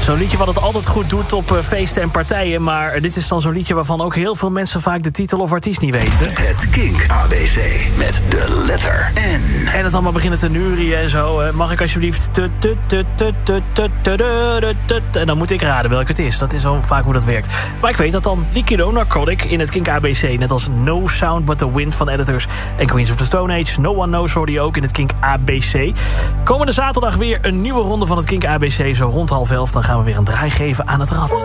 Zo'n liedje wat het altijd goed doet op feesten en partijen. Maar dit is dan zo'n liedje waarvan ook heel veel mensen vaak de titel of artiest niet weten. Het Kink ABC met de letter N. En het allemaal beginnen te neurien en zo. Mag ik alsjeblieft... En dan moet ik raden welke het is. Dat is zo vaak hoe dat werkt. Maar ik weet dat dan. Liquido Narcotic in het Kink ABC. Net als No Sound But The Wind van Editors en Queens of the Stone Age. No One Knows hoorde je ook in het Kink ABC. Komende zaterdag weer een nieuwe ronde van het Kink ABC. Zo rond 10:30. Dan gaan we weer een draai geven aan het rad.